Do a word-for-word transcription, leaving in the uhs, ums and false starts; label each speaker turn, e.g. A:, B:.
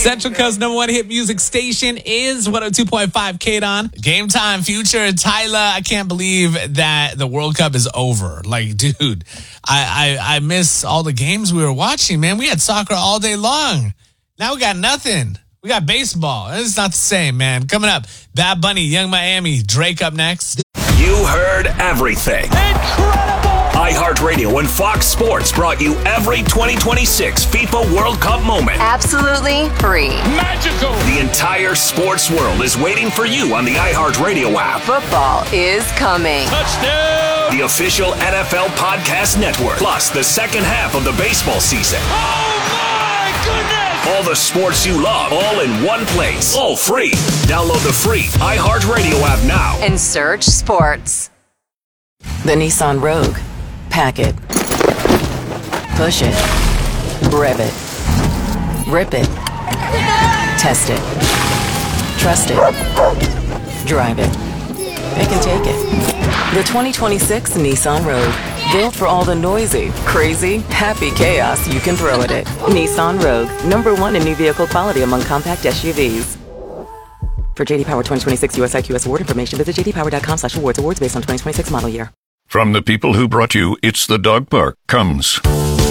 A: Central Coast number one hit music station is one oh two point five K D O N. Game time, Future, Tyler. I can't believe that the World Cup is over. Like, dude, I, I, I miss all the games we were watching, man. We had soccer all day long. Now we got nothing. We got baseball. It's not the same, man. Coming up, Bad Bunny, Young Miami, Drake up next.
B: You heard everything.
C: Incredible!
B: iHeartRadio and Fox Sports brought you every twenty twenty-six FIFA World Cup moment.
D: Absolutely free.
C: Magical!
B: The entire sports world is waiting for you on the iHeartRadio app.
D: Football is coming.
C: Touchdown!
B: The official N F L Podcast Network. Plus the second half of the baseball season.
C: Oh my goodness!
B: All the sports you love, all in one place. All free. Download the free iHeartRadio app now.
D: And search sports.
E: The Nissan Rogue. Pack it. Push it. Rev it. Rip it. Test it. Trust it. Drive it. Pick and take it. The twenty twenty-six Nissan Rogue. Built for all the noisy, crazy, happy chaos you can throw at it. Nissan Rogue. Number one in new vehicle quality among compact S U Vs. For J D Power twenty twenty-six U S I Q S award information, visit j d power dot com slash awards. Awards based on twenty twenty-six model year.
F: From the people who brought you It's the Dog Park comes